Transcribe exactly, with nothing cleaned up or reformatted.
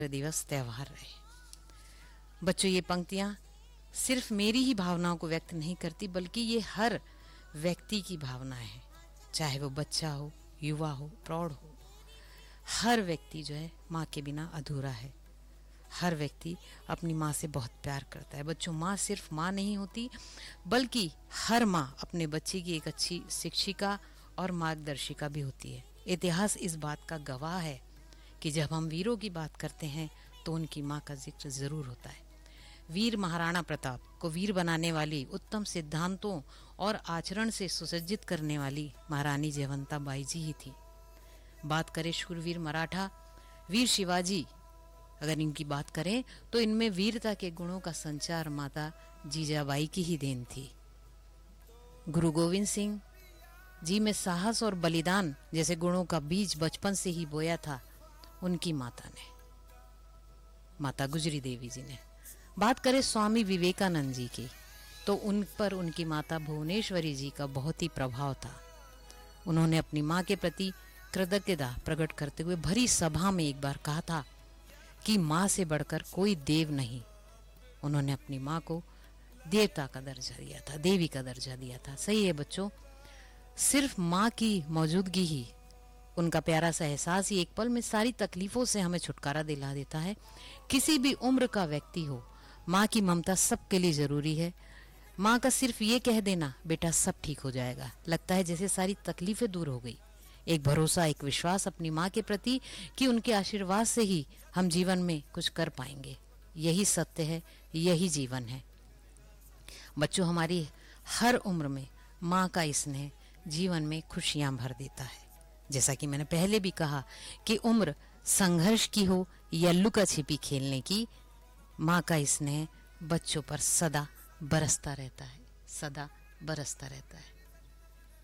दिवस त्योहार रहे। बच्चों, ये पंक्तियां सिर्फ मेरी ही भावनाओं को व्यक्त नहीं करती, बल्कि ये हर व्यक्ति की भावना है, चाहे वो बच्चा हो, युवा हो, प्रौढ़ हो। हर व्यक्ति जो है माँ के बिना अधूरा है। हर व्यक्ति अपनी माँ से बहुत प्यार करता है। बच्चों, माँ सिर्फ माँ नहीं होती, बल्कि हर माँ अपने बच्चे की एक अच्छी शिक्षिका और मार्गदर्शिका भी होती है। इतिहास इस बात का गवाह है कि जब हम वीरों की बात करते हैं तो उनकी माँ का जिक्र जरूर होता है। वीर महाराणा प्रताप को वीर बनाने वाली, उत्तम सिद्धांतों और आचरण से सुसज्जित करने वाली महारानी जयवंता बाई जी ही थी। बात करें शूरवीर मराठा वीर शिवाजी, अगर इनकी बात करें तो इनमें वीरता के गुणों का संचार माता जीजाबाई की ही देन थी। गुरु गोविंद सिंह जी में साहस और बलिदान जैसे गुणों का बीज बचपन से ही बोया था उनकी माता ने, माता गुजरी देवी जी ने। बात करें स्वामी विवेकानंद जी की, तो उन पर उनकी माता भुवनेश्वरी जी का बहुत ही प्रभाव था। उन्होंने अपनी माँ के प्रति कृतज्ञता प्रकट करते हुए भरी सभा में एक बार कहा था कि माँ से बढ़कर कोई देव नहीं। उन्होंने अपनी माँ को देवता का दर्जा दिया था, देवी का दर्जा दिया था। सही है बच्चों, सिर्फ माँ की मौजूदगी ही, उनका प्यारा सा एहसास ही एक पल में सारी तकलीफों से हमें छुटकारा दिला देता है। किसी भी उम्र का व्यक्ति हो, माँ की ममता सबके लिए जरूरी है। माँ का सिर्फ ये कह देना बेटा सब ठीक हो जाएगा, लगता है जैसे सारी तकलीफें दूर हो गई। एक भरोसा, एक विश्वास अपनी माँ के प्रति कि उनके आशीर्वाद से ही हम जीवन में कुछ कर पाएंगे। यही सत्य है, यही जीवन है। बच्चों, हमारी हर उम्र में माँ का स्नेह जीवन में खुशियां भर देता है। जैसा कि मैंने पहले भी कहा कि उम्र संघर्ष की हो या लुका छिपी खेलने की, माँ का स्नेह बच्चों पर सदा बरसता रहता है, सदा बरसता रहता है।